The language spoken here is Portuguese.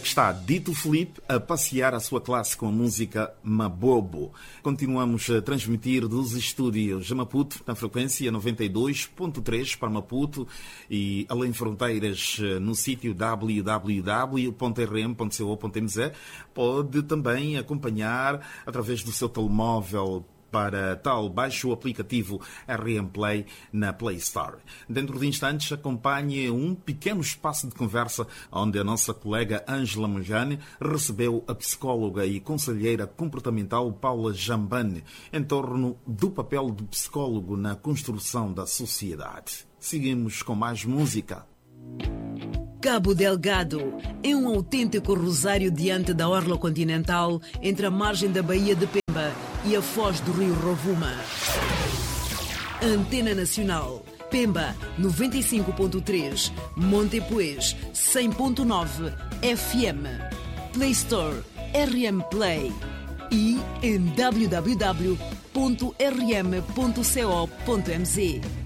que está Dito Felipe a passear a sua classe com a música Mabobo. Continuamos a transmitir dos estúdios de Maputo, na frequência 92.3 para Maputo e além fronteiras no sítio www.rm.co.mz. Pode também acompanhar através do seu telemóvel. Para tal, baixe o aplicativo RM Play na Play Store. Dentro de instantes, acompanhe um pequeno espaço de conversa onde a nossa colega Ângela Mujane recebeu a psicóloga e conselheira comportamental Paula Jambane em torno do papel do psicólogo na construção da sociedade. Seguimos com mais música. Cabo Delgado é um autêntico rosário diante da orla continental entre a margem da Baía de Pemba e a foz do rio Rovuma. Antena Nacional, Pemba 95.3, Montepuez 100.9 FM, Play Store RM Play e em www.rm.co.mz.